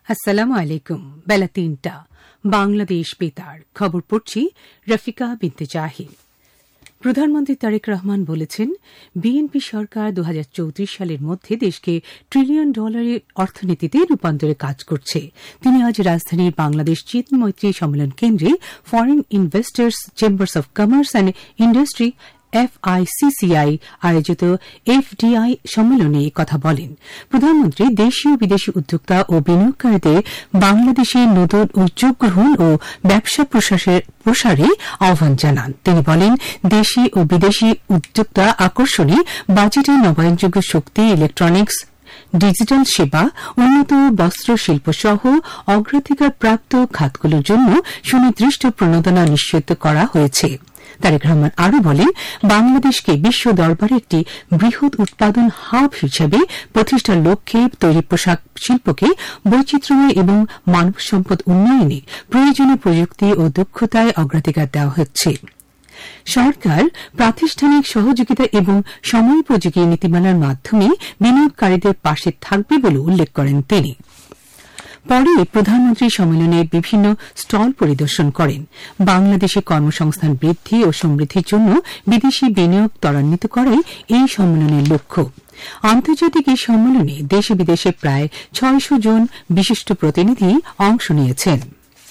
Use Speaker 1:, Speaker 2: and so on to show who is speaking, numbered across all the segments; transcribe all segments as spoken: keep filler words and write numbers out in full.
Speaker 1: আসসালামু আলাইকুম। বেলা তিনটা বাংলাদেশ বেতার খবর পড়ছি রফিকা বিনতে জাহিদ। প্রধানমন্ত্রী তারেক রহমান বলেছেন, বিএনপি সরকার দু হাজার চৌত্রিশ সালের মধ্যে দেশকে ট্রিলিয়ন ডলারের অর্থনীতিতে রূপান্তরে কাজ করছে। তিনি আজ রাজধানীর বাংলাদেশ চীন মৈত্রী সম্মেলন কেন্দ্রে foreign investors chambers of commerce and industry এফআইসিসিআই আয়োজিত এফডিআই সম্মেলনে কথা বলেন। প্রধানমন্ত্রী দেশীয় বিদেশি উদ্যোক্তা ও বিনিয়োগকারীদের বাংলাদেশে নতুন উদ্যোগ গ্রহণ ও ব্যবসা প্রসারে আহ্বান জানান। তিনি বলেন, দেশি ও বিদেশি উদ্যোক্তা আকর্ষণে বাজেটে নবায়নযোগ্য শক্তি, ইলেকট্রনিক্স, ডিজিটাল সেবা, উন্নত বস্ত্র শিল্প সহ অগ্রাধিকার প্রাপ্ত খাতগুলোর জন্য সুনির্দিষ্ট প্রণোদনা নিশ্চিত করা হয়েছে। তারেক রহমান আরও বলেন, বাংলাদেশকে বিশ্ব দরবারে একটি বৃহৎ উৎপাদন হাব হিসেবে প্রতিষ্ঠার লক্ষ্যে তৈরি পোশাক শিল্পকে বৈচিত্র্যময় এবং মানব সম্পদ উন্নয়নে প্রয়োজনীয় প্রযুক্তি ও দক্ষতায় অগ্রাধিকার দেওয়া হচ্ছে। সরকার প্রাতিষ্ঠানিক সহযোগিতা এবং সময়োপযোগী নীতিমালার মাধ্যমে বিনিয়োগকারীদের পাশে থাকবে বলে উল্লেখ করেন তিনি। পরে প্রধানমন্ত্রী সম্মেলনের বিভিন্ন স্টল পরিদর্শন করেন। বাংলাদেশে কর্মসংস্থান বৃদ্ধি ও সমৃদ্ধির জন্য বিদেশি বিনিয়োগ ত্বরান্বিত করাই এই সম্মেলনের লক্ষ্য। আন্তর্জাতিক এই সম্মেলনে দেশে বিদেশে প্রায় ছয়শ জন বিশিষ্ট প্রতিনিধি অংশ নিয়েছেন।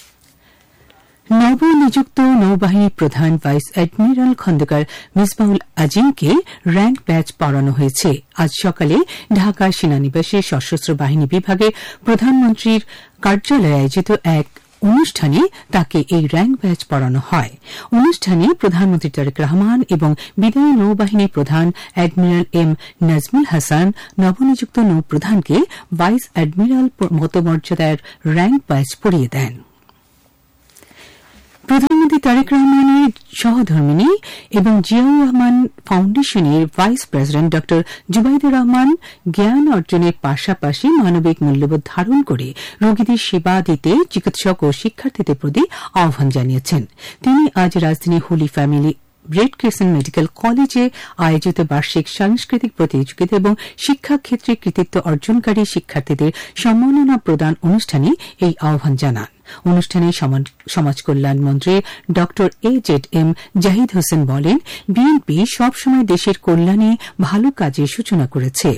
Speaker 1: নবনিযুক্ত নৌবাহিনী প্রধান vice admiral Khandakar Misbahul আজিমকে rank batch পড়ানো হয়েছে। আজ সকালে ঢাকা সেনানিবাসে সশস্ত্র বাহিনী বিভাগের প্রধানমন্ত্রীর কার্যালয়ে আয়োজিত এক অনুষ্ঠানে তাকে এই র্যাঙ্ক ব্যাচ পড়ানো হয়। অনুষ্ঠানে প্রধানমন্ত্রী তারেক রহমান এবং বিদায়ী নৌবাহিনী প্রধান অ্যাডমিরাল এম নাজমুল হাসান নবনিযুক্ত নৌপ্রধানকে ভাইস অ্যাডমিরাল মতমর্যাদার র্যাঙ্ক ব্যাচ পড়িয়ে দেন। প্রধানমন্ত্রী তারেক রহমানের সহধর্মিণী এবং জিয়াউর রহমান ফাউন্ডেশনের ভাইস প্রেসিডেন্ট ড জুবাইদুর রহমান জ্ঞান অর্জনের পাশাপাশি মানবিক মূল্যবোধ ধারণ করে রোগীদের সেবা দিতে চিকিৎসক ও শিক্ষার্থীদের প্রতি আহ্বান জানিয়েছেন। তিনি আজ রাজধানী Holi family red crescent medical কলেজে আয়োজিত বার্ষিক সাংস্কৃতিক প্রতিযোগিতা এবং শিক্ষাক্ষেত্রে কৃতিত্ব অর্জনকারী শিক্ষার্থীদের সম্মাননা প্রদান অনুষ্ঠানে এই আহ্বান জানান। অনুষ্ঠানে সমাজ কল্যাণ মন্ত্রী ড A Z M Zahid Hossain বলেন, বিএনপি সবসময় দেশের কল্যাণে ভালো কাজের সূচনা করেছে।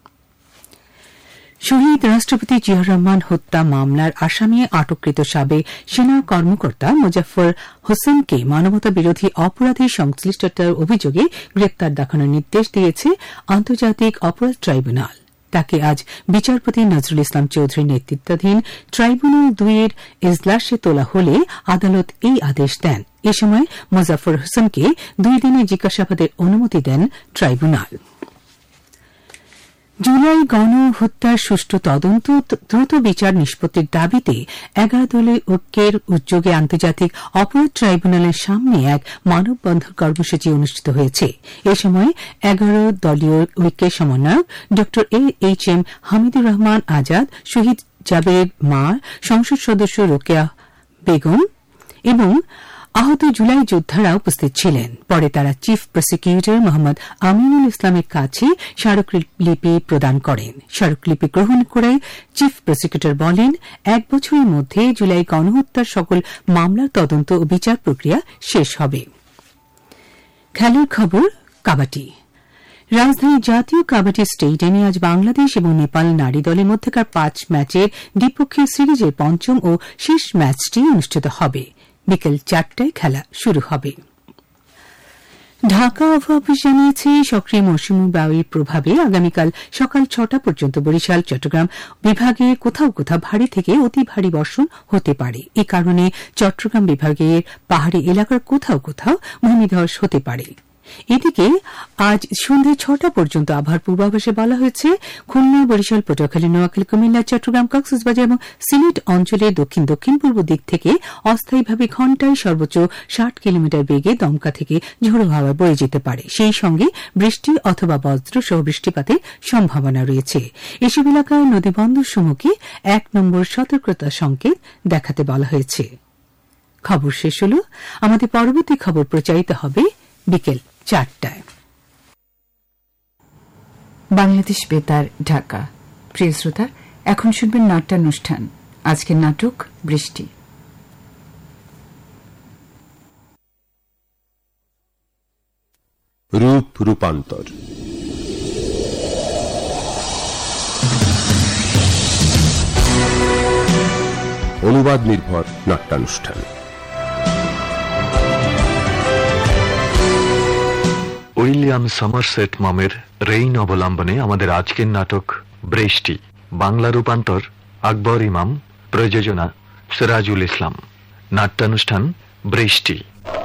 Speaker 1: শহীদ রাষ্ট্রপতি জিয়াউর রহমান হত্যা মামলার আসামি আটককৃত সাবেক সেনা কর্মকর্তা মোজাফফর হোসেনকে মানবতা বিরোধী অপরাধে সংশ্লিষ্টতার অভিযোগে গ্রেপ্তার দেখানোর নির্দেশ দিয়েছে আন্তর্জাতিক অপরাধ ট্রাইব্যুনাল। তাকে আজ বিচারপতি নজরুল ইসলাম চৌধুরীর নেতৃত্বাধীন ট্রাইব্যুনাল দুইয়ের এজলাসে তোলা হলে আদালত এই আদেশ দেন। এ সময় মোজাফফর হোসেনকে দুই দিনের জিজ্ঞাসাবাদের অনুমতি দেন ট্রাইব্যুনাল। জুলাই গণহত্যার সুষ্ঠু তদন্ত দ্রুত বিচার নিষ্পত্তির দাবিতে এগারো দলীয় ঐক্যের উদ্যোগে আন্তর্জাতিক অপরাধ ট্রাইব্যুনালের সামনে এক মানববন্ধন কর্মসূচি অনুষ্ঠিত হয়েছে। এ সময় এগারো দলীয় ঐক্যের সমন্বয়ক ড A H M Hamidur Rahman Azad, শহীদ জাবের মা, সংসদ সদস্য রোকেয়া বেগম এবং আহত জুলাই যোদ্ধারা উপস্থিত ছিলেন। পরে তারা চিফ প্রসিকিউটর মোহাম্মদ আমিনুল ইসলামের কাছে স্মারকলিপি প্রদান করেন। স্মারকলিপি গ্রহণ করে চিফ প্রসিকিউটর বলেন, এক বছরের মধ্যে জুলাই গণহত্যার সকল মামলার তদন্ত ও বিচার প্রক্রিয়া শেষ হবে। খেলার খবর কাবাডি। রাজধানী জাতীয় কাবাডি স্টেডিয়ামে আজ বাংলাদেশ এবং নেপাল নারী দলের মধ্যকার পাঁচ ম্যাচের দ্বিপক্ষীয় সিরিজের পঞ্চম ও শেষ ম্যাচটি অনুষ্ঠিত হবে। বিকেল চারটায় খেলা শুরু হবে। ঢাকা আবহাওয়া অফিস জানিয়েছে, সক্রিয় মৌসুমী বায়ুর প্রভাবে আগামীকাল সকাল ছটা পর্যন্ত বরিশাল, চট্টগ্রাম বিভাগে কোথাও কোথাও ভারী থেকে অতি ভারী বর্ষণ হতে পারে। এ কারণে চট্টগ্রাম বিভাগের পাহাড়ি এলাকার কোথাও কোথাও ভূমিধস হতে পারে। এদিকে আজ সন্ধ্যা ছটা পর্যন্ত আবহাওয়ার পূর্বাভাসে বলা হয়েছে, খুলনা, বরিশাল, পটুয়াখালী, নোয়াখালী, কুমিল্লা, চট্টগ্রাম, কক্সবাজার এবং সিলেট অঞ্চলের দক্ষিণ দক্ষিণ পূর্ব দিক থেকে অস্থায়ীভাবে ঘণ্টায় সর্বোচ্চ ষাট কিলোমিটার বেগে দমকা থেকে ঝোড়ো হাওয়া বয়ে যেতে পারে। সেই সঙ্গে বৃষ্টি অথবা বজ্র সহ বৃষ্টিপাতের সম্ভাবনা রয়েছে। এসব এলাকায় নদীবন্দরসমূহকে এক নম্বর সতর্কতা সংকেত দেখাতে বলা হয়েছে। খবর শেষ হল। আমাদের পরবর্তী খবর প্রচারিত হবে বিকেল চারটায়।
Speaker 2: বাংলাদেশ বেতার, ঢাকা। প্রিয় শ্রোতা, এখন শুনবেন নাট্যানুষ্ঠান আজকের নাটক বৃষ্টি।
Speaker 3: রূপ রূপান্তর। অনুবাদ নির্ভর নাট্যানুষ্ঠান।
Speaker 4: উইলিয়াম সমারসেট মমের রেইন অবলম্বনে আমাদের আজকের নাটক বৃষ্টি। বাংলা রূপান্তর আকবর ইমাম, প্রযোজনা সিরাজুল ইসলাম। নাট্যানুষ্ঠান বৃষ্টি।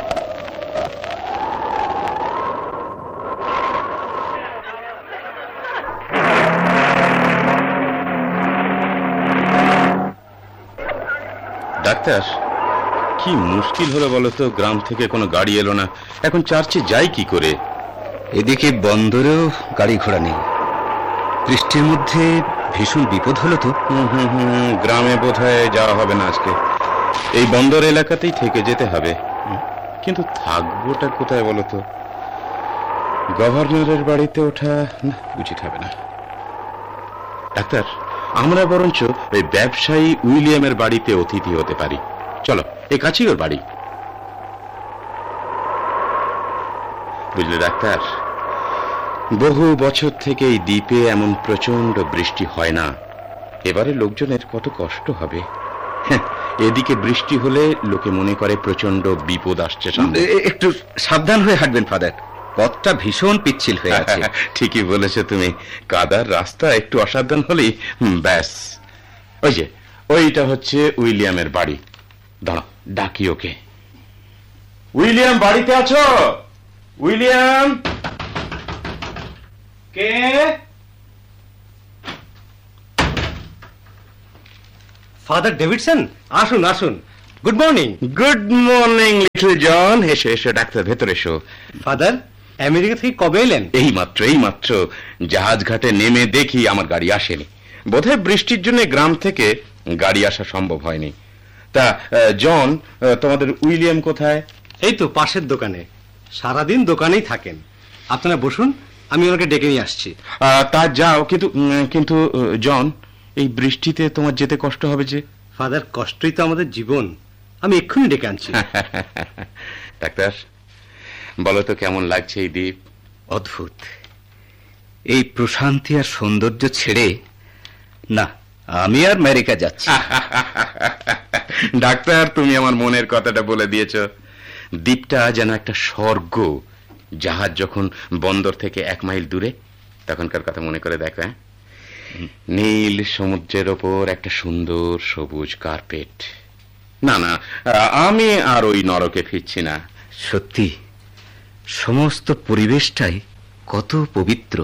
Speaker 5: ডাক্তার, কি মুশকিল হলো বলতো, গ্রাম থেকে কোনো গাড়ি এলো না, এখন চার্চে যাই কি করে?
Speaker 6: এদিকে বন্দরেও গাড়ি ঘোড়া নেই, বৃষ্টির মধ্যে ভীষণ বিপদ হলো তো।
Speaker 5: হুম হুম হুম গ্রামে বোধহয় যাওয়া হবে না আজকে, এই বন্দর এলাকাতেই থেকে যেতে হবে। কিন্তু থাকবোটা কোথায় বলতো? গভর্নরের বাড়িতে ওঠা না, উচিত হবে না। ডাক্তার, আমরা বরঞ্চ ওই ব্যবসায়ী উইলিয়ামের বাড়িতে অতিথি হতে পারি। চলো, এই কাছেই ওর বাড়ি। বুঝলে ডাক্তার, বহু বছর থেকে এই দ্বীপে এমন প্রচন্ড বৃষ্টি হয় না। এবারে লোকজনের কত কষ্ট হবে। এদিকে বৃষ্টি হলে লোকে মনে করে প্রচন্ড বিপদ আসছে সামনে।
Speaker 6: একটু সাবধান হয়ে হাঁটবেন ফাদার, পথটা ভীষণ পিচ্ছিল হয়ে আছে।
Speaker 5: ঠিকই বলেছো তুমি, কাদার রাস্তা একটু অসাবধান হলেই ব্যাস। ওই যে ওইটা হচ্ছে উইলিয়ামের বাড়ি। দাঁড়াও, ডাকি ওকে। উইলিয়াম, বাড়িতে আছো? উইলিয়াম? কে?
Speaker 7: ফাদার ডেভিডসন, আসুন আসুন। Good morning.
Speaker 5: Good morning little জন। এসো এসো ডাক্তার, ভেতরে এসো।
Speaker 7: ফাদার, আমেরিকা থেকে কবে এলেন?
Speaker 5: এই মাত্র এই মাত্র জাহাজ ঘাটে নেমে দেখি আমার গাড়ি আসেনি। বোধহয় বৃষ্টির জন্য গ্রাম থেকে গাড়ি আসা সম্ভব হয়নি। তা জন, তোমাদের উইলিয়াম কোথায়?
Speaker 7: এই তো পাশের দোকানে, সারাদিন দোকানেই থাকেন। আপনারা বসুন, আমি ওনাকে ডেকে নিয়ে আসছি।
Speaker 5: তা যাও, কিন্তু কিন্তু জন, এই বৃষ্টিতে তোমার যেতে কষ্ট হবে যে।
Speaker 7: ফাদার, কষ্টই তো আমাদের জীবন, আমি এক্ষুনি ডেকে আনছি।
Speaker 5: ডাক্তার, বলো তো কেমন লাগছে এই দ্বীপ?
Speaker 6: অদ্ভুত, এই প্রশান্তি আর সৌন্দর্য ছেড়ে না আমি আর আমেরিকা যাচ্ছি।
Speaker 5: ডাক্তার, তুমি আমার মনের কথাটা বলে দিয়েছ। দ্বীপটা যেন একটা স্বর্গ। জাহাজ যখন বন্দর থেকে এক মাইল দূরে, তখনকার কথা মনে করে দেখো। হ্যাঁ, নীল সমুদ্রের ওপর একটা সুন্দর সবুজ কার্পেট। না না, আমি আর ওই নরকে ফিরছি না।
Speaker 6: সত্যি সমস্ত পরিবেশটাই কত পবিত্র।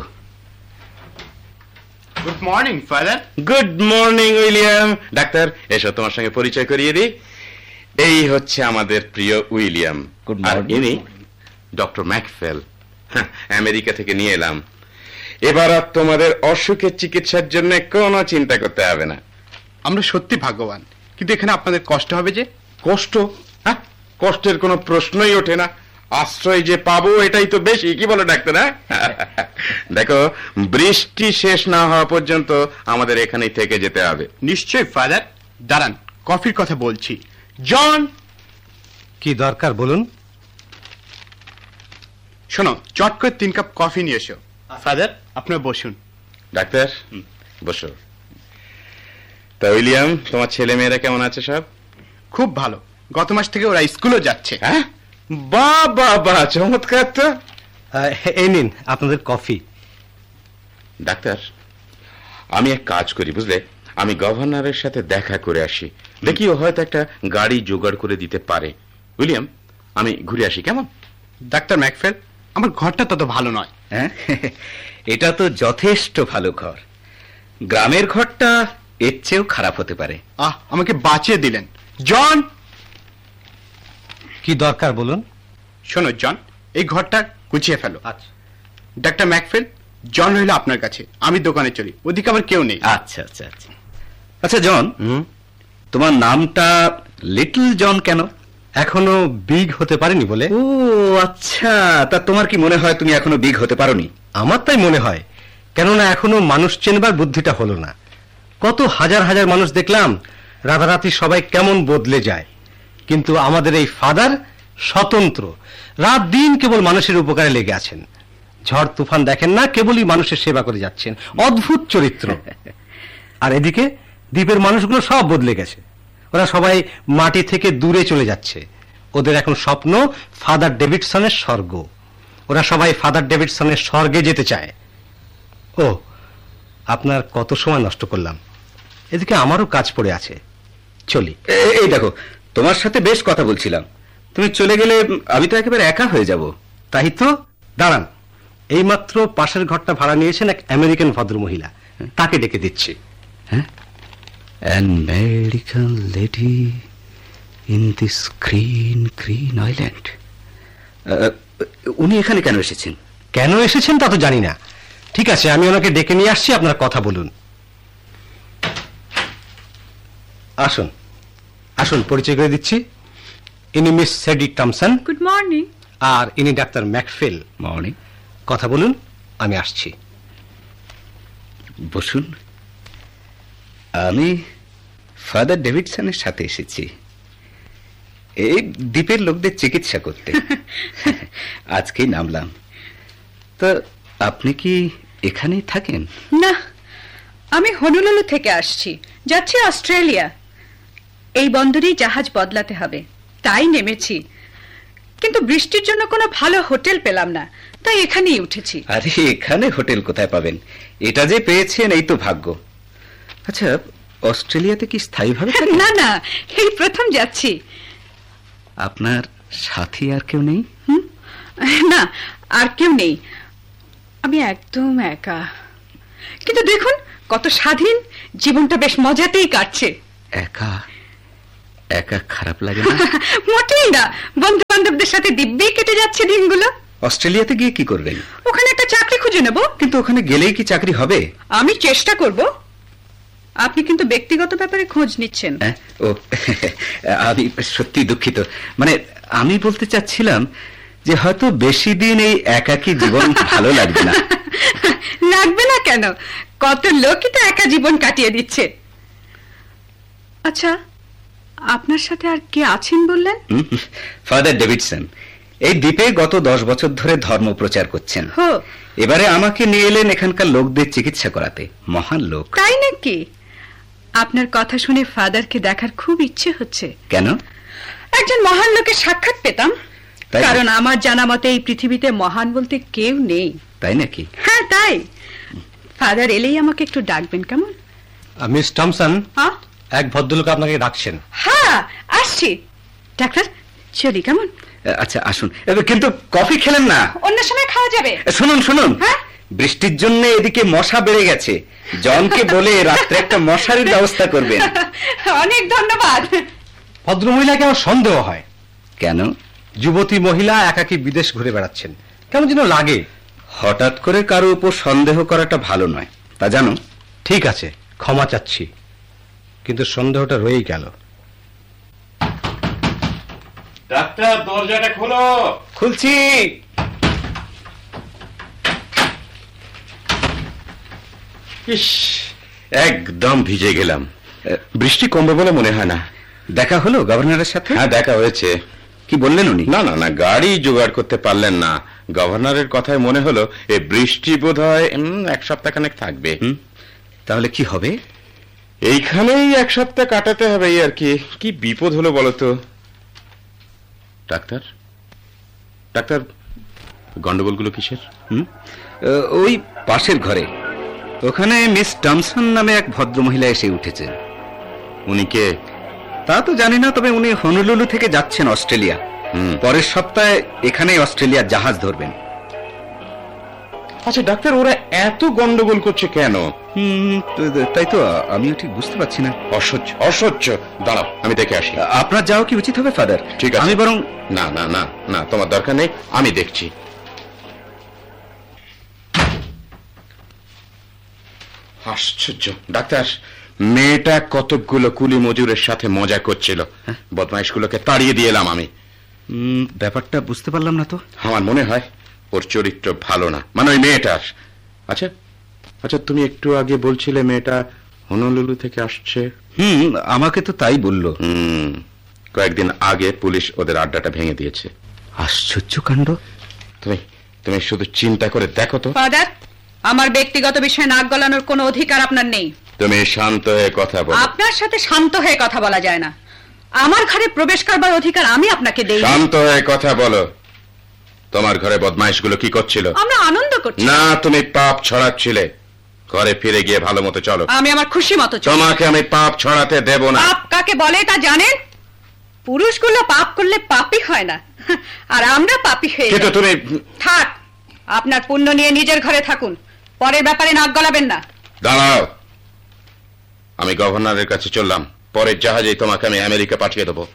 Speaker 5: Good morning father. Good morning William. Doctor, এসো তোমার সঙ্গে পরিচয় করিয়ে দিই। এই হচ্ছে আমাদের প্রিয় উইলিয়াম।
Speaker 6: গুড
Speaker 5: আর
Speaker 6: মর্নিং।
Speaker 5: ইনি ডক্টর ম্যাকফেল, আমেরিকা থেকে নিয়ে এলাম। এবার আর তোমাদের অসুখের চিকিৎসার জন্য কোনো চিন্তা করতে হবে না।
Speaker 8: আমরা সত্যি ভাগ্যবান, কিন্তু এখানে আপনাদের কষ্ট হবে যে।
Speaker 5: কষ্ট? হ্যাঁ, কষ্টের কোনো প্রশ্নই ওঠে না। আশ্রয় যে পাবো এটাই তো বেশি, কি বলো ডাক্তার? হ্যাঁ, দেখো, বৃষ্টি শেষ না হওয়া পর্যন্ত আমাদের এখানেই থেকে যেতে হবে।
Speaker 8: নিশ্চয়ই ফাদার। দাঁড়ান, কফির কথা বলছি। জন,
Speaker 7: কি দরকার বলুন।
Speaker 8: শোনো, চট করে তিন কাপ কফি নিয়ে এসো। ফাদার, আপনারা বসুন।
Speaker 5: ডাক্তার, বসো। তা উইলিয়াম, তোমার ছেলে মেয়েরা কেমন আছে সব?
Speaker 8: খুব ভালো, গত মাস থেকে ওরা স্কুলে যাচ্ছে।
Speaker 5: হ্যাঁ, বাহ বাহ বাহ, চমৎকার তো।
Speaker 7: এই নিন আপনাদের কফি।
Speaker 5: ডাক্তার, আমি এক কাজ করি বুঝলে, আমি গভর্নরের সাথে দেখা করে আসি, দেখি ও হয়তো একটা গাড়ি জোগাড় করে দিতে পারে। উইলিয়াম, আমি ঘুরে আসি, কেমন?
Speaker 8: ডাক্তার ম্যাকফেল, আমার ঘরটা তত ভালো নয়।
Speaker 6: হ্যাঁ, এটা তো যথেষ্ট ভালো ঘর। গ্রামের ঘরটা এর চেয়েও খারাপ হতে পারে।
Speaker 8: আহ, আমাকে বাঁচিয়ে দিলেন। জন,
Speaker 7: কি দরকার বলুন।
Speaker 8: শোনো জন, এই ঘরটা গুছিয়ে ফেলো।
Speaker 7: আচ্ছা।
Speaker 8: ডাক্তার ম্যাকফেল, জন রইল আপনার কাছে, আমি দোকানে চলি, ওদিকে আমার কেউ নেই।
Speaker 6: আচ্ছা আচ্ছা আচ্ছা আচ্ছা জন, তোমার নামটা লিটল জন কেন?
Speaker 7: এখনো বিগ হতে পারেনি বলে।
Speaker 6: ও আচ্ছা, তা তোমার কি মনে হয় তুমি এখনো বিগ হতে পারোনি?
Speaker 7: আমার তাই মনে হয়, কেননা এখনো মানুষ চেনবার বুদ্ধিটা হলো না। কত হাজার হাজার মানুষ দেখলাম, রাতারাতি সবাই কেমন বদলে যায়, কিন্তু আমাদের এই ফাদার স্বতন্ত্র, রাত দিন কেবল মানুষের উপকারে লেগে আছেন। ঝড় তুফান দেখেন না, কেবলই মানুষের সেবা করে যাচ্ছেন। অদ্ভুত চরিত্র। আর এদিকে দ্বীপের মানুষগুলো সব বদলে গেছে, ওরা সবাই মাটি থেকে দূরে চলে যাচ্ছে। ওদের এখন স্বপ্ন ফাদার ডেভিডসনের স্বর্গ। ওরা সবাই ফাদার ডেভিডসনের স্বর্গে যেতে চায়। ও, আপনার কত সময় নষ্ট করলাম, এদিকে আমারও কাজ পড়ে আছে, চলি।
Speaker 6: এই দেখো, তোমার সাথে বেশ কথা বলছিলাম, তুমি চলে গেলে আমি তো একেবারে একা হয়ে যাব।
Speaker 7: তাই তো, দাঁড়ান, এইমাত্র পাশের ঘরটা ভাড়া নিয়েছেন এক আমেরিকান ভদ্রমহিলা, তাকে ডেকে দিচ্ছি।
Speaker 6: হ্যাঁ, American lady in this green green island. উনি এখানে কেন এসেছেন?
Speaker 7: কেন এসেছেন তা তো জানি না। ঠিক আছে, আমি ওনাকে ডেকে নিয়ে আসছি, আপনার কথা বলুন। আসুন আসুন, পরিচয় করে দিচ্ছি। ইনি মিস সেডি টমসন।
Speaker 2: Good morning.
Speaker 7: আর ইনি ডাক্তার ম্যাকফিল।
Speaker 6: মর্নিং।
Speaker 7: কথা বলুন, আমি আসছি।
Speaker 6: বসুন। আমি ফাদার ডেভিডসনের সাথে এসেছি এই দ্বীপের লোকদের চিকিৎসা করতে। আজকেই নামলাম। তো আপনি কি এখানেই থাকেন?
Speaker 2: না, আমি হনুলুলু থেকে আসছি, যাচ্ছি অস্ট্রেলিয়া। এই বন্দরেই জাহাজ বদলাতে হবে, তাই নেমেছি। কিন্তু বৃষ্টির জন্য কোনো ভালো হোটেল পেলাম না, তাই এখানেই উঠেছি।
Speaker 6: আরে এখানে হোটেল কোথায় পাবেন? এটা যে পেয়েছেন এই তো ভাগ্য। আচ্ছা, অস্ট্রেলিয়াতে কি স্থায়ীভাবে?
Speaker 2: না না, এই প্রথম যাচ্ছি।
Speaker 6: আপনার সাথী আর কেউ নেই?
Speaker 2: না, আর কেউ নেই, আমি একদম একা। কিন্তু দেখুন কত স্বাধীন, জীবনটা বেশ মজাতেই কাটছে।
Speaker 6: একা একা খারাপ লাগে না?
Speaker 2: মোটেই না, বন্ধু বান্ধবদের সাথে দিব্যি কেটে যাচ্ছে দিনগুলো।
Speaker 6: অস্ট্রেলিয়াতে গিয়ে কি করবেন?
Speaker 2: ওখানে একটা চাকরি খুঁজে নেব।
Speaker 6: কিন্তু ওখানে গেলেই কি চাকরি হবে?
Speaker 2: আমি চেষ্টা করব। আপনি কিন্তু ব্যক্তিগত ব্যাপারে খোঁজ নিচ্ছেন।
Speaker 6: ও, আমি সত্যি দুঃখিত। মানে আমি বলতে চাচ্ছিলাম যে হয়তো বেশি দিন এই একাকী জীবন ভালো লাগবে না।
Speaker 2: লাগবে না কেন? কত লোকই তো একা জীবন কাটিয়ে দিচ্ছে। আচ্ছা, আপনার সাথে আর কে আছেন বললেন?
Speaker 6: ফাদার ডেভিডসন এই দ্বীপে গত দশ বছর ধরে ধর্ম প্রচার করছেন। এবারে আমাকে নিয়ে এলেন এখানকার লোকদের চিকিৎসা করাতে। মহান লোক।
Speaker 2: তাই নাকি? আপনার কথা শুনে ফাদারকে দেখার খুব ইচ্ছে হচ্ছে।
Speaker 6: কেন?
Speaker 2: একজন মহান লোকের সাক্ষাৎ পেতাম, কারণ আমার জানা মতে এই পৃথিবীতে মহান বলতে কেউ নেই।
Speaker 6: তাই নাকি?
Speaker 2: হ্যাঁ, তাই। ফাদার এলেই আমাকে একটু ডাকবেন, কেমন?
Speaker 7: মিস টমসন, এক ভদ্রলোক আপনাকে ডাকছেন।
Speaker 2: হ্যাঁ, আসছি। ডাক্তার, চলি কেমন?
Speaker 6: আচ্ছা, আসুন। কিন্তু কফি খেলেন না?
Speaker 2: অন্য সময় খাওয়া যাবে।
Speaker 6: শুনুন শুনুন, বৃষ্টির জন্য এদিকে মশা বেড়ে গেছে। জনকে বলে রাত্রে একটা মশারির ব্যবস্থা করবেন।
Speaker 2: অনেক ধন্যবাদ।
Speaker 7: ভদ্রমহিলাকে আমার সন্দেহ হয়।
Speaker 6: কেন?
Speaker 7: যুবতী মহিলা একাকী বিদেশ ঘুরে বেড়াচ্ছেন, কেমন যেন লাগে।
Speaker 6: হঠাৎ করে কারো উপর সন্দেহ করাটা ভালো নয়, তা জানো।
Speaker 7: ঠিক আছে, ক্ষমা চাচ্ছি, কিন্তু সন্দেহটা রয়েই গেল।
Speaker 5: ডাক্তার, দরজাটা খোলো।
Speaker 6: খুলছি।
Speaker 5: ইস, একদম ভিজে গেলাম। বৃষ্টি কমবে বলে মনে হয় না।
Speaker 6: দেখা হলো গভর্নরের সাথে?
Speaker 5: হ্যাঁ, দেখা হয়েছে।
Speaker 6: কি বললেন উনি?
Speaker 5: না না না, গাড়ি জোগাড় করতে পারলেন না। গভর্নরের কথায় মনে হলো এই বৃষ্টি বোধ হয় এক সপ্তাহ খানেক থাকবে।
Speaker 6: তাহলে কি হবে?
Speaker 5: এইখানেই এক সপ্তাহ কাটাতে হবে আর কি। কি বিপদ হলো বলতো। ডাক্তার ডাক্তার গন্ডগোলগুলো কিসের?
Speaker 6: ওই পাশের ঘরে, ওখানে মিস টমসন নামে এক ভদ্রমহিলা এসে উঠেছে।
Speaker 5: উনি কে?
Speaker 6: তা তো জানি না, তবে উনি হনুলুলু থেকে যাচ্ছেন অস্ট্রেলিয়া। পরের সপ্তাহে এখানে অস্ট্রেলিয়ার জাহাজ ধরবেন।
Speaker 5: আচ্ছা ডাক্তার, ওরা এত গন্ডগোল করছে কেন?
Speaker 6: তাই তো আমিও ঠিক বুঝতে পারছি না।
Speaker 5: অসহ্য অসহ্য। দাঁড়াও, আমি দেখে আসি।
Speaker 6: আপনার যাওয়া কি উচিত হবে ফাদার?
Speaker 5: ঠিক আছে,
Speaker 6: আমি বরং।
Speaker 5: না না না না, তোমার দরকার নেই, আমি দেখছি। আশ্চর্য ডাক্তার, মেয়েটা কতকগুলো কুলি মজুরের সাথে মজা করছিল। বদমাইশগুলোকে তাড়িয়ে দিয়ে এলাম আমি।
Speaker 6: ব্যাপারটা বুঝতে পারলাম না তো।
Speaker 5: আমার মনে হয় ওর চরিত্র ভালো না, মানে ওই মেয়েটার। আচ্ছা আচ্ছা, তুমি একটু আগে বলছিলে মেয়েটা হনুলুলু থেকে আসছে।
Speaker 6: হুম, আমাকে তো তাই বলল।
Speaker 5: হুম, কয়েকদিন আগে পুলিশ ওদের আড্ডাটা ভেঙে দিয়েছে।
Speaker 6: আশ্চর্য কাণ্ড।
Speaker 5: তুমি তুমি শুধু চিন্তা করে দেখো তো।
Speaker 2: ফাদার, আমার ব্যক্তিগত বিষয়ে নাক গলানোর কোনো অধিকার আপনার নেই।
Speaker 5: তুমি শান্ত হয়ে কথা বলো।
Speaker 2: আপনার সাথে শান্ত হয়ে কথা বলা যায় না। আমার ঘরে প্রবেশ করবার অধিকার আমি আপনাকে দেই।
Speaker 5: শান্ত হয়ে কথা বলো। তোমার ঘরে বদমাইশগুলো কি করছিল?
Speaker 2: আমরা আনন্দ করছি।
Speaker 5: না, তুমি পাপ ছড়াচ্ছিলে। ঘরে ফিরে গিয়ে ভালো মতো চলো।
Speaker 2: আমি আমার খুশি মতো চলি।
Speaker 5: তোমাকে আমি পাপ ছড়াতে দেব না।
Speaker 2: পাপ কাকে বলে তা জানেন? পুরুষগুলো পাপ করলে পাপই হয় না, আর আমরা পাপী হয়ে যাই।
Speaker 5: তুমি
Speaker 2: থাক, আপনার পুণ্য নিয়ে নিজের ঘরে থাকুন, পরের ব্যাপারে নাক গলাবেন না।
Speaker 5: দাঁড়াও, আমি গভর্নরের কাছে চললাম। পরের জাহাজেই তোমাকে আমি আমেরিকা পাঠিয়ে দেবো।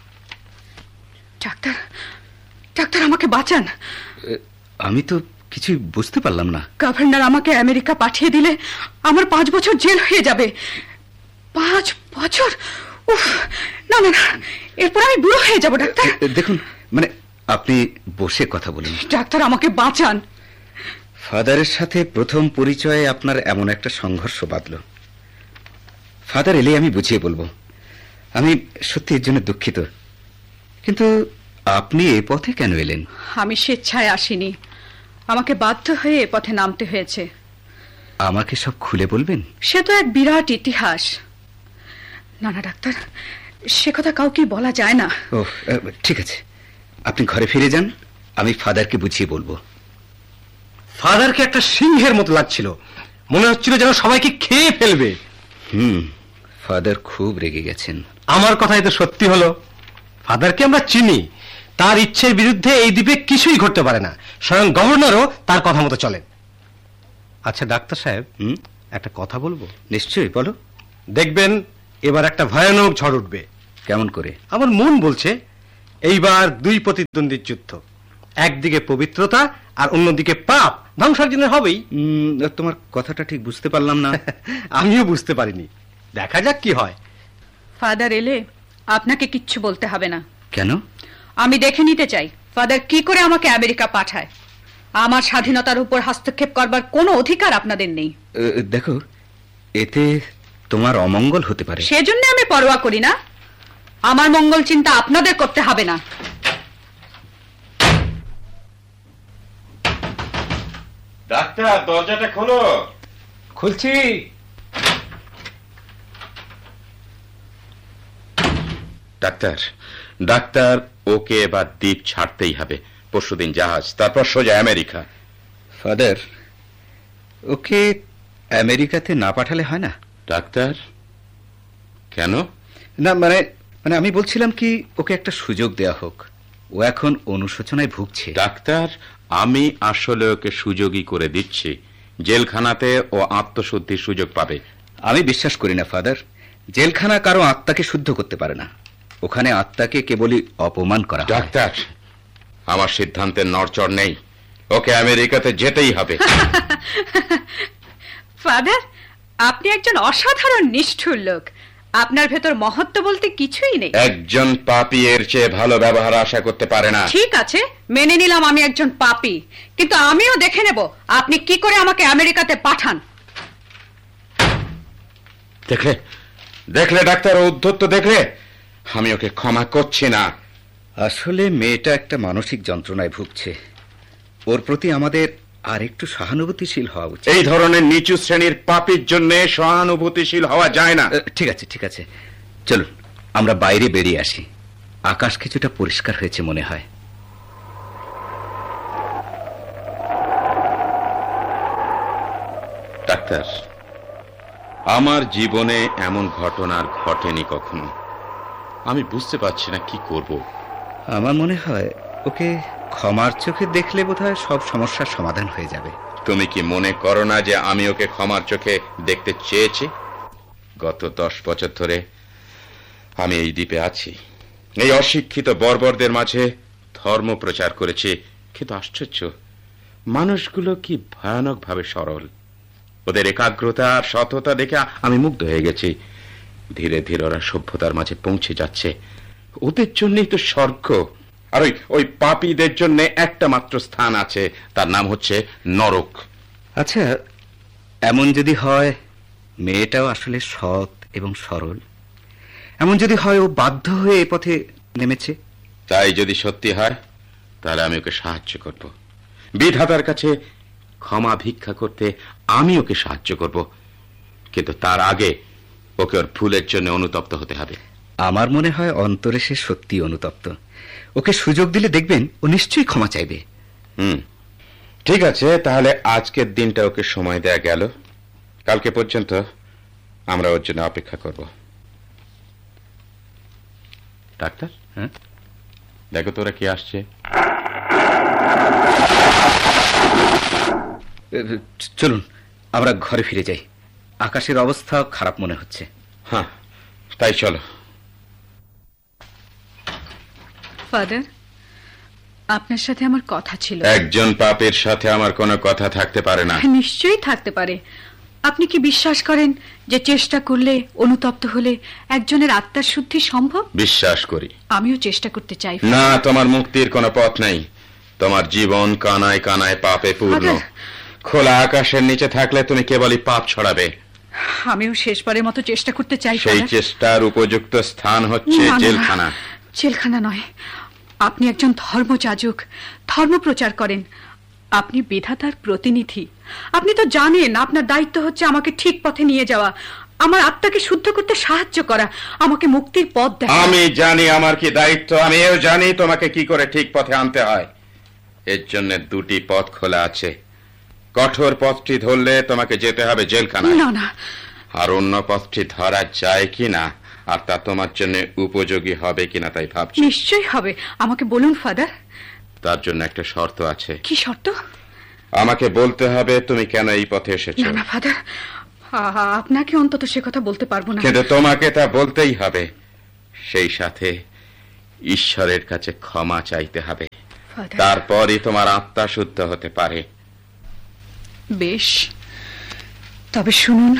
Speaker 2: ডাক্তার, ডাক্তার আমাকে বাঁচান।
Speaker 6: আমি তো কিছু বুঝতে পারলাম না।
Speaker 2: গভর্নর আমাকে আমেরিকা পাঠিয়ে দিলে আমার পাঁচ বছর জেল হয়ে যাবে। পাঁচ বছর? উফ, না না না, এরপর আমি বুড়ো হয়ে যাব। ডাক্তার
Speaker 6: দেখুন, মানে আপনি বসে কথা বলুন।
Speaker 2: ডাক্তার আমাকে বাঁচান।
Speaker 6: ফাদারের সাথে প্রথম পরিচয়ে আপনার এমন একটা সংঘর্ষ বাঁধল। ফাদার এলে আমি বুঝিয়ে বলবো। আমি সত্যি এর জন্য দুঃখিত, কিন্তু আপনি এ পথে কেন এলেন?
Speaker 2: আমি স্বেচ্ছায় আসিনি, আমাকে বাধ্য হয়ে এ পথে নামতে হয়েছে।
Speaker 6: আমাকে সব খুলে বলবেন?
Speaker 2: সে তো এক বিরাট ইতিহাস। না না ডাক্তার, সে কথা কাউকে বলা যায় না।
Speaker 6: ও ঠিক আছে, আপনি ঘরে ফিরে যান, আমি ফাদারকে বুঝিয়ে বলবো।
Speaker 7: ফাদারকে একটা সিংহের মতো লাগছিল, মনে হচ্ছিল যেন সবাইকে খেয়ে ফেলবে।
Speaker 6: হুম, ফাদার খুব রেগে গেছেন।
Speaker 7: আমার কথাই তো সত্যি হলো। ফাদারকে আমরা চিনি, তার ইচ্ছের বিরুদ্ধে এই দ্বীপে কিছুই ঘটতে পারে না। স্বয়ং গভর্নরও তার কথা মতো চলেন। আচ্ছা ডাক্তার সাহেব,
Speaker 6: হুম,
Speaker 7: একটা কথা বলবো?
Speaker 6: নিশ্চয়ই, বলো।
Speaker 7: দেখবেন এবার একটা ভয়ানক ঝড় উঠবে।
Speaker 6: কেমন করে?
Speaker 7: আমার মন বলছে এইবার দুই প্রতিদ্বন্দ্বীর যুদ্ধ। একদিকে পবিত্রতা আর অন্যদিকে পাপ, ধ্বংসার্জনের হবেই।
Speaker 6: তোমার কথাটা ঠিক বুঝতে পারলাম না।
Speaker 7: আমিও বুঝতে পারিনি, দেখা যাক কি হয়।
Speaker 2: ফাদার এলে আপনাকে কিচ্ছু বলতে হবে না।
Speaker 6: কেন?
Speaker 2: আমি দেখে নিতে চাই ফাদার কি করে আমাকে আমেরিকা পাঠায়। আমার স্বাধীনতার উপর হস্তক্ষেপ করবার কোনো অধিকার আপনাদের নেই।
Speaker 6: দেখো, এতে তোমার অমঙ্গল হতে পারে।
Speaker 2: সেজন্য আমি পরোয়া করি না। আমার মঙ্গল চিন্তা আপনাদের করতে হবে না।
Speaker 5: ডাক্তার, দরজাটা খোলো।
Speaker 7: খুলছি।
Speaker 5: ডাক্তার, ডাক্তার ওকে এবার দ্বীপ ছাড়তেই হবে। পরশুদিন জাহাজ, তারপর সোজা আমেরিকা।
Speaker 6: ফাদার, ওকে আমেরিকাতে না পাঠালে হয় না?
Speaker 5: ডাক্তার, কেন?
Speaker 6: না মানে মানে আমি বলছিলাম কি, ওকে একটা সুযোগ দেয়া হোক। ও এখন অনুশোচনায় ভুগছে।
Speaker 5: ডাক্তার, আমি আসলে ওকে সুযোগই করে দিচ্ছি। জেলখানাতে ও আত্মশুদ্ধির সুযোগ পাবে।
Speaker 6: আমি বিশ্বাস করি না ফাদার, জেলখানা কারো আত্মাকে শুদ্ধ করতে পারে না। ওখানে আত্মাকে কেবলই অপমান করা।
Speaker 5: ডাক্তার, আমার সিদ্ধান্তের নড়চড় নেই। ওকে আমেরিকাতে যেতেই হবে।
Speaker 2: ফাদার, আপনি একজন অসাধারণ নিষ্ঠুর লোক। আপনার ভেতর মহত্ব বলতে কিছুই নেই।
Speaker 5: একজন পাপী এর চেয়ে ভালো ব্যবহার আশা করতে পারে না।
Speaker 2: ঠিক আছে, মেনে নিলাম আমি একজন পাপী, কিন্তু আমিও দেখে নেব আপনি কি করে আমাকে আমেরিকাতে পাঠান।
Speaker 5: দেখলে দেখলে ডাক্তার, উদ্ধত্ত দেখলে? আমি ওকে ক্ষমা করছি না।
Speaker 6: আসলে মেয়েটা একটা মানসিক যন্ত্রণায় ভুগছে। ওর প্রতি আমাদের আর একটু সহানুভূতিশীল হওয়া উচিত।
Speaker 5: এই ধরনের নিচু শ্রেণীর পাপীর জন্য সহানুভূতিশীল হওয়া যায় না।
Speaker 6: ঠিক আছে ঠিক আছে, চলুন আমরা বাইরে বেরিয়ে আসি। আকাশ কিছুটা পরিষ্কার হয়েছে মনে হয়।
Speaker 5: ডাক্তার, আমার জীবনে এমন ঘটনা আর ঘটেনি কখনো। আমি বুঝতে পারছি না কি করব।
Speaker 6: আমার মনে হয় ওকে ক্ষমার চোখে দেখলে বোধহয় সব সমস্যার সমাধান হয়ে যাবে।
Speaker 5: তুমি কি মনে করো না যে আমি ওকে ক্ষমার চোখে দেখতে চেয়েছি? গত দশ বছর ধরে আমি এই দ্বীপে আছি, এই অশিক্ষিত বর্বরদের মাঝে ধর্ম প্রচার করেছি, কিন্তু আশ্চর্য, মানুষগুলো কি ভয়ানক ভাবে সরল। ওদের একাগ্রতা আর সততা দেখে আমি মুগ্ধ হয়ে গেছি। ধীরে ধীরে ওরা সভ্যতার মাঝে পৌঁছে যাচ্ছে। ওদের জন্যই তো স্বর্গ। আর ওই ওই পাপীদের জন্য একটা মাত্র স্থান আছে, তার নাম হচ্ছে নরক।
Speaker 6: আচ্ছা, এমন যদি হয় মেয়েটাও আসলে সৎ এবং সরল। এমন যদি হয় ও বাধ্য হয়ে এ পথে নেমেছে,
Speaker 5: তাই যদি সত্যি হয় তাহলে আমি ওকে সাহায্য করব। বিধাতার কাছে ক্ষমা ভিক্ষা করতে আমি ওকে সাহায্য করব, কিন্তু তার আগে ওকে ওর ভুলের জন্য অনুতপ্ত হতে হবে।
Speaker 6: আমার মনে হয় অন্তরে সে সত্যি অনুতপ্ত। ওকে সুযোগ দিলে দেখবেন ও নিশ্চয়ই ক্ষমা চাইবে।
Speaker 5: হুম, ঠিক আছে, তাহলে আজকের দিনটা ওকে সময় দেয়া গেল। কালকে পর্যন্ত আমরা ওর জন্য অপেক্ষা করব। ডাক্তার,
Speaker 6: হ্যাঁ,
Speaker 5: দেখো তোরা কি আসছে।
Speaker 6: চলুন আমরা ঘরে ফিরে যাই। আকাশের অবস্থা খারাপ মনে হচ্ছে।
Speaker 5: হ্যাঁ, তাই চলো।
Speaker 2: ফাদার, আপনার সাথে আমার কথা ছিল।
Speaker 5: একজন পাপের সাথে আমার কোনো কথা থাকতে পারে না।
Speaker 2: নিশ্চয়ই থাকতে পারে। আপনি কি বিশ্বাস করেন যে চেষ্টা করলে, অনুতপ্ত হলে একজনের আত্মার শুদ্ধি সম্ভব?
Speaker 5: বিশ্বাস করি।
Speaker 2: আমিও চেষ্টা করতে চাই।
Speaker 5: না, তোমার মুক্তির কোনো পথ নেই। তোমার জীবন কানায় কানায় পাপে পূর্ণ। খোলা আকাশের নিচে থাকলে তুমি কেবলই পাপ ছড়াবে।
Speaker 2: আমিও শেষবারের মতো চেষ্টা করতে চাই।
Speaker 5: সেই চেষ্টার উপযুক্ত স্থান হচ্ছে জেলখানা।
Speaker 2: জেলখানা নয়, আপনি একজন ধর্মযাজক, ধর্ম প্রচার করেন। আপনি বিধাতার প্রতিনিধি। আপনি তো জানেন আপনার দায়িত্ব হচ্ছে আমাকে ঠিক পথে নিয়ে যাওয়া, আমার আত্মাকে শুদ্ধ করতে সাহায্য করা, আমাকে মুক্তির পথ দেখানো।
Speaker 5: আমি জানি আমার কি দায়িত্ব। আমি এও জানি তোমাকে কি করে ঠিক পথে আনতে হয়। এর জন্য দুটি পথ খোলা আছে। কঠোর পথটি ধরলে তোমাকে যেতে হবে জেলখানায়।
Speaker 2: না না,
Speaker 5: আর অন্য পথটি ধরা যায় কিনা আর তা তোমার জন্য উপযোগী হবে কিনা তাই ভাবছি।
Speaker 2: নিশ্চয়ই হবে, আমাকে বলুন ফাদার।
Speaker 5: তার জন্য একটা শর্ত আছে।
Speaker 2: কি শর্ত?
Speaker 5: আমাকে বলতে হবে তুমি কেন এই পথে এসেছো।
Speaker 2: না না ফাদার, আপনাকে অন্তত সে কথা বলতে পারবো না।
Speaker 5: কিন্তু তোমাকে তা বলতেই হবে। সেই সাথে ঈশ্বরের কাছে ক্ষমা চাইতে হবে, তারপরই তোমার আত্মা শুদ্ধ হতে পারে।
Speaker 2: বেশ, তবে শুনুন,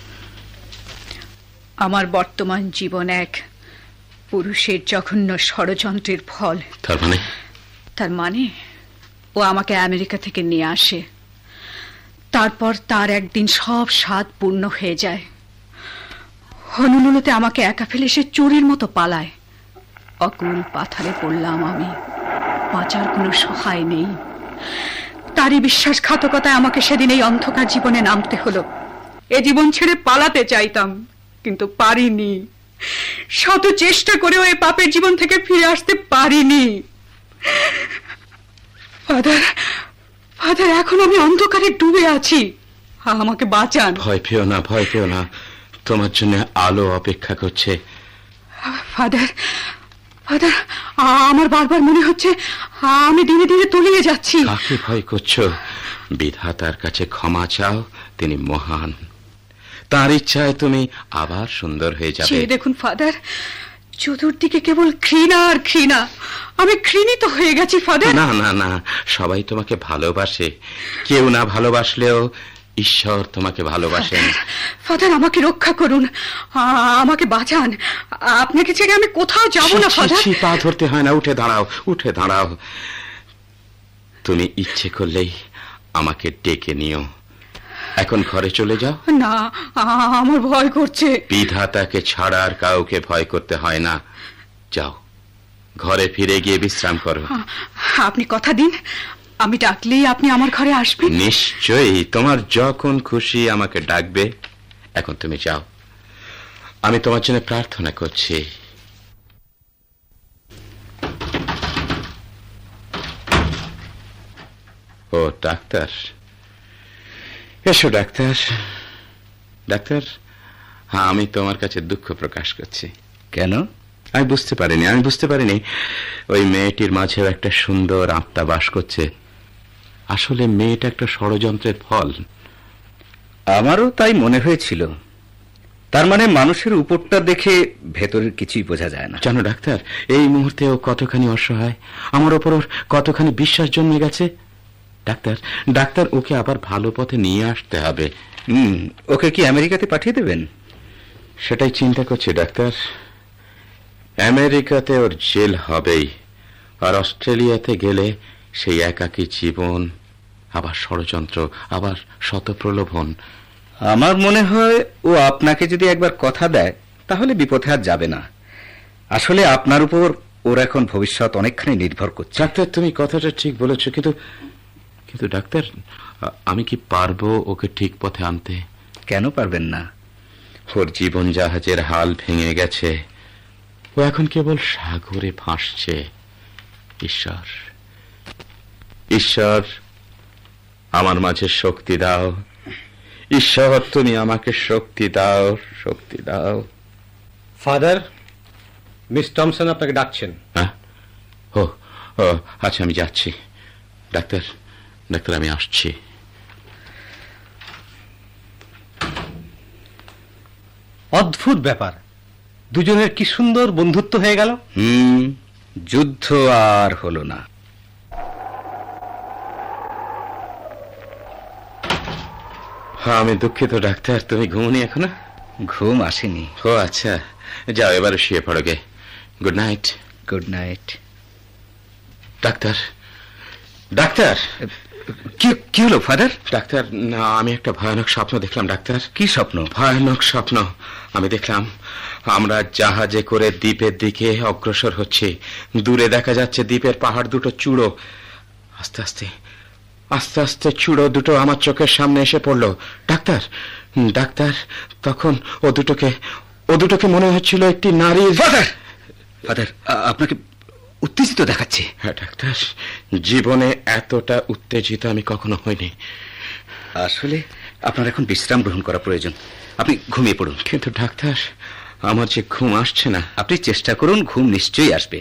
Speaker 2: আমার বর্তমান জীবন এক পুরুষের জঘন্য ষড়যন্ত্রের ফল।
Speaker 5: তার মানে?
Speaker 2: তার মানে ও আমাকে আমেরিকা থেকে নিয়ে আসে, তারপর তার একদিন সব স্বাদ পূর্ণ হয়ে যায়। হনুলুলুতে আমাকে একা ফেলে সে চোরের মতো পালায়। অকুল পাথারে পড়লাম আমি, বাঁচার কোনো সহায় নেই। তারই বিশ্বাসঘাতকতায় আমাকে সেদিন এই অন্ধকার জীবনে নামতে হলো। এ জীবন ছেড়ে পালাতে চাইতাম, কিন্তু পারিনি। শত চেষ্টা করেও এই পাপের জীবন থেকে ফিরে আসতে পারিনি। ফাদার, ফাদার, এখন আমি অন্ধকারে ডুবে আছি, আমাকে বাঁচান।
Speaker 5: ভয় পেও না, ভয় পেও না, তোমার জন্য আলো অপেক্ষা করছে।
Speaker 2: ফাদার, ফাদার, আমার বারবার মনে হচ্ছে আমি দিনে দিনে তলিয়ে যাচ্ছি।
Speaker 5: কাকে ভয় করছো? বিধাতার কাছে ক্ষমা চাও, তিনি মহান। তার ইচ্ছায় তুমি আবার সুন্দর হয়ে যাবে।
Speaker 2: দেখুন ফাদার, চতুর্দিকে কেবল ঘৃণা আর ঘৃণা। আমি ঘৃণিত হয়ে গেছি ফাদার।
Speaker 5: না না না, সবাই তোমাকে ভালোবাসে। কেউ না ভালোবাসলেও ঈশ্বর তোমাকে ভালোবাসেন।
Speaker 2: ফাদার, আমাকে রক্ষা করুন, আমাকে বাঁচান। আপনাকে ছেড়ে আমি কোথাও যাব না ফাদার।
Speaker 5: পা ধরতে হয় না, উঠে দাঁড়াও, উঠে দাঁড়াও। তুমি ইচ্ছে করলেই আমাকে ডেকে নিও। এখন ঘরে চলে যাও।
Speaker 2: না, আমার ভয় করছে।
Speaker 5: বিধাতাকে ছাড়া আর কাউকে ভয় করতে হয় না। যাও, ঘরে ফিরে গিয়ে বিশ্রাম করো।
Speaker 2: আপনি কথা দিন, আমি ডাকলেই আপনি আমার ঘরে আসবেন?
Speaker 5: নিশ্চয়ই, তোমার যখন খুশি আমাকে ডাকবে। এখন তুমি যাও, আমি তোমার জন্য প্রার্থনা করছি। ও ডাক্তার, এসো ডাক্তার। ডাক্তার, হ্যাঁ, আমি তোমার কাছে দুঃখ প্রকাশ করছি।
Speaker 6: কেন?
Speaker 5: আমি বুঝতে পারিনি আমি বুঝতে পারিনি ওই মেয়েটির মাঝেও একটা সুন্দর আত্মা বাস করছে। আসলে মেয়েটা একটা ষড়যন্ত্রের ফল।
Speaker 6: আমারও তাই মনে হয়েছিল। তার মানে মানুষের উপরটা দেখে ভেতরের কিছুই বোঝা যায় না।
Speaker 5: জানো ডাক্তার, এই মুহূর্তে ও কতখানি অসহায়, আমার ওপর ওর কতখানি বিশ্বাস জন্মে গেছে। ডাক্তার, ডাক্তার, ওকে আবার ভালো পথে নিয়ে আসতে হবে।
Speaker 6: হুম, ওকে কি আমেরিকাতে পাঠিয়ে দেবেন?
Speaker 5: সেটাই চিন্তা করছি ডাক্তার। আমেরিকাতে ওর জেল হবেই, আর অস্ট্রেলিয়াতে গেলে সেই একাকী জীবন, আবার ষড়যন্ত্র, আবার শত প্রলোভন।
Speaker 6: আমার মনে হয় ও আপনাকে যদি একবার কথা দেয় তাহলে বিপথে আর যাবে না। আসলে আপনার উপর ওর এখন ভবিষ্যৎ অনেকখানি নির্ভর করছে।
Speaker 5: ডাক্তার, তুমি কথাটা ঠিক বলেছ, কিন্তু কিন্তু ডাক্তার, আমি কি পারবো ওকে ঠিক পথে আনতে?
Speaker 6: কেন পারবেন না?
Speaker 5: ওর জীবন জাহাজের হাল ভেঙে গেছে, ও এখন কেবল সাগরে ভাসছে। ঈশ্বর, ঈশ্বর, আমার মাঝে শক্তি দাও। ঈশ্বর, তুমি আমাকে শক্তি দাও, শক্তি দাও।
Speaker 7: ফাদার, মিস টমসন আপনাকে ডাকছেন।
Speaker 5: হ্যাঁ, ও ও আচ্ছা, আমি যাচ্ছি। ডাক্তার, ডাক্তার, আমি আসছি।
Speaker 7: অদ্ভুত ব্যাপার, দুজনের কি সুন্দর বন্ধুত্ব হয়ে গেল।
Speaker 6: হুম, যুদ্ধ আর হলো না।
Speaker 5: হ্যাঁ, আমি দুঃখিত ডাক্তার, তুমি ঘুমোনি এখনো?
Speaker 6: ঘুম আসেনি।
Speaker 5: ও আচ্ছা, যাও এবারে শুয়ে পড়োগে। Good night.
Speaker 6: Good night.
Speaker 5: Doctor, doctor,
Speaker 6: কি কি হলো ফাদার?
Speaker 5: ডাক্তার, না, আমি একটা ভয়ানক স্বপ্ন দেখলাম ডাক্তার।
Speaker 6: কি স্বপ্ন?
Speaker 5: ভয়ানক স্বপ্ন। আমি দেখলাম আমরা জাহাজে করে দ্বীপের দিকে অগ্রসর হচ্ছি। দূরে দেখা যাচ্ছে দ্বীপের পাহাড় দুটো চূড়ো। আস্তে আস্তে আস্তে আস্তে চূড়ো দুটো আমার চোখের সামনে এসে পড়লো। ডাক্তার, ডাক্তার, তখন ও দুটোকে ও দুটোকে মনে হচ্ছিল একটি নারী।
Speaker 6: ফাদার, ফাদার, আপনাকে উত্তেজিত দেখাচ্ছে।
Speaker 5: হ্যাঁ ডাক্তার, জীবনে এতটা উত্তেজিত আমি কখনো হইনি।
Speaker 6: আসলে আপনার এখন বিশ্রাম গ্রহণ করা প্রয়োজন। আপনি ঘুমিয়ে পড়ুন।
Speaker 5: কিন্তু ডাক্তার, আমার যে ঘুম আসছে না।
Speaker 6: আপনি চেষ্টা করুন, ঘুম নিশ্চয়ই আসবে।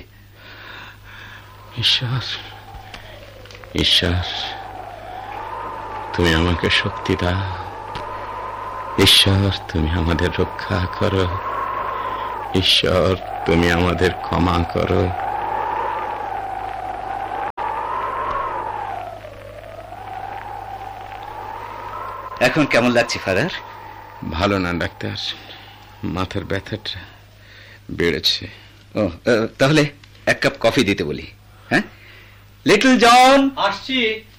Speaker 5: ঈশ্বর, ঈশ্বর, তুমি আমাকে শক্তি দাও। ঈশ্বর, তুমি আমাদের রক্ষা করো। ঈশ্বর, তুমি আমাদের ক্ষমা করো।
Speaker 6: এখন কেমন লাগছে ফাদার?
Speaker 5: ভালো না ডাক্তার, মাথার ব্যথাটা বেড়েছে।
Speaker 6: ও, তাহলে এক কাপ কফি দিতে বলি। হ্যাঁ, লিটল জন।
Speaker 7: আসছি।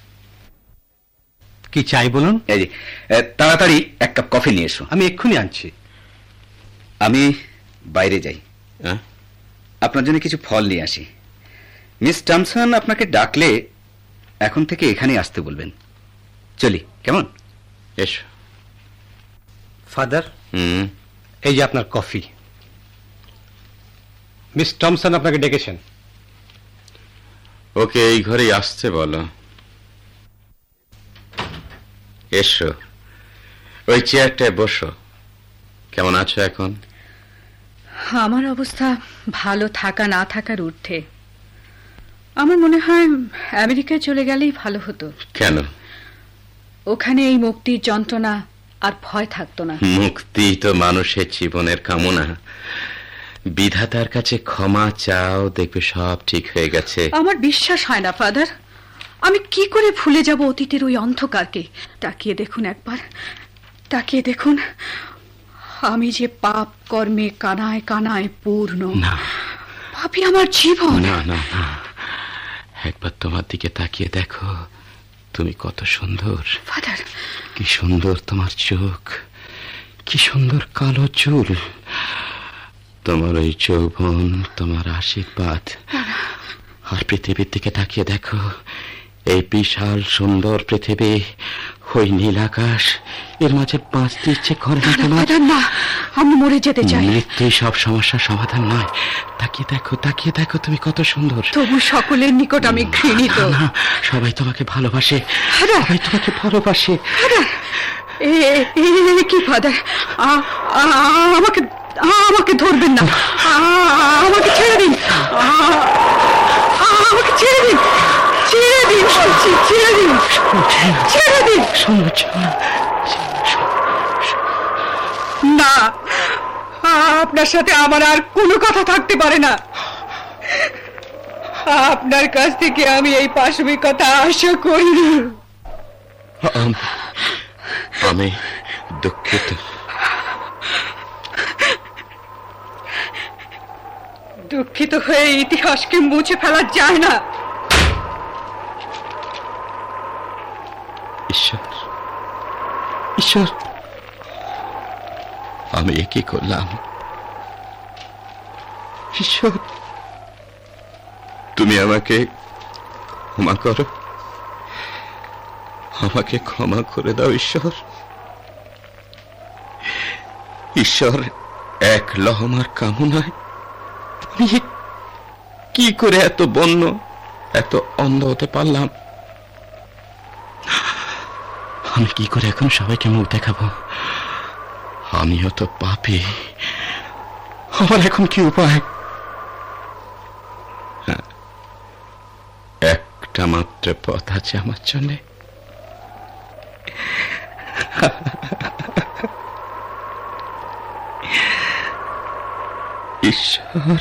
Speaker 7: কি চাই বলুন?
Speaker 6: এই যে, তাড়াতাড়ি এক কাপ কফি নিয়ে এসো।
Speaker 7: আমি এক্ষুনি আনছি।
Speaker 6: আমি বাইরে যাই,
Speaker 5: হ্যাঁ,
Speaker 6: আপনার জন্য কিছু ফল নিয়ে আসি। মিস টমসন আপনাকে ডাকলে এখন থেকে এখানে আসতে বলবেন। চলি, কেমন?
Speaker 5: এসো।
Speaker 7: ফাদার,
Speaker 5: হুম,
Speaker 7: এই যে আপনার কফি। মিস টমসন আপনাকে ডেকেছেন।
Speaker 5: ওকে এই ঘরেই আসতে বলো। এসো, ওই চেয়ারটায় বসো। কেমন আছো এখন?
Speaker 2: আমার অবস্থা ভালো থাকা না থাকার ঊর্ধ্বে। আমার মনে হয় আমেরিকায় চলে গেলেই ভালো হতো।
Speaker 5: কেন?
Speaker 2: ওখানে এই মুক্তির যন্ত্রণা আর ভয় থাকতো না।
Speaker 5: মুক্তি তো মানুষের জীবনের কামনা। বিধাতার কাছে ক্ষমা চাও, দেখবে সব ঠিক হয়ে গেছে।
Speaker 2: আমার বিশ্বাস হয় না ফাদার। আমি কি করে ভুলে যাব অতীতের ওই অন্ধকারকে? তাকিয়ে দেখুন একবার, তাকিয়ে দেখুন। আমি যে পাপ কর্মে কানায় কানায় পূর্ণ।
Speaker 5: না,
Speaker 2: পাপই আমার জীবন।
Speaker 5: না না না, একবার তোমার দিকে তাকিয়ে দেখো, তুমি কত সুন্দর।
Speaker 2: ফাদার,
Speaker 5: কি সুন্দর তোমার চোখ, কি সুন্দর কালো চুল। তোমার ওই যৌবন, তোমার আশীর্বাদ। আর পৃথিবীর দিকে তাকিয়ে দেখো, এই বিশাল সুন্দর পৃথিবী, ওই নীল আকাশ, এর মাঝে বাঁচতে ইচ্ছে করে না তোমার?
Speaker 2: না, আমি মরে যেতে চাই।
Speaker 5: মৃত্যুই সব সমস্যার সমাধান নয়। তাকিয়ে দেখো, তাকিয়ে দেখো, তুমি কত সুন্দর।
Speaker 2: তবু সকলের নিকট আমি ঘৃণিত।
Speaker 5: না, সবাই তোমাকে ভালোবাসে, সবাই তোমাকে ভালোবাসে।
Speaker 2: কি ফাদার, আমাকে আমাকে ধরবেন না, আমাকে ছেড়ে দিন, আমাকে ছেড়ে দিন, ছেড়ে দিন বলছি, ছেড়ে দিন, ছেড়ে দিন। না, আপনার সাথে আমার আর কোনো কথা থাকতে পারে না। আপনার কাছ থেকে আমি এই পাশবিকতা আশা করিনি।
Speaker 5: আমি দুঃখিত।
Speaker 2: দুঃখিত হয়ে ইতিহাসকে মুছে ফেলা যায় না।
Speaker 5: ঈশ্বর, ঈশ্বর, আমি কি করলাম? ঈশ্বর, তুমি আমাকে ক্ষমা করো, আমাকে ক্ষমা করে দাও ঈশ্বর। ঈশ্বর, এক লহমার কামনায় আমি কি করে এত বন্য, এত অন্ধ হতে পারলাম? আমি কি করে এখন সবাইকে মুখ দেখাবো? আমিও তো পাপী, আমার এখন কি উপায়? একটা মাত্র পথ আছে আমার জন্য, ঈশ্বর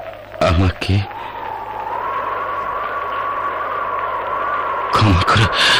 Speaker 5: আমাকে ক্ষমা করো।